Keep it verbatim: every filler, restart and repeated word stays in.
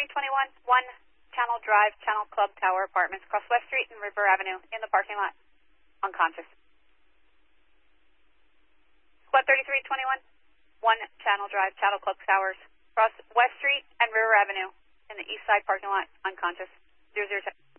thirty-three twenty-one, one Channel Drive, Channel Club Tower Apartments, across West Street and River Avenue, in the parking lot, unconscious. Squad thirty-three twenty-one, one Channel Drive, Channel Club Towers, across West Street and River Avenue, in the east side parking lot, unconscious. Zero zero seven.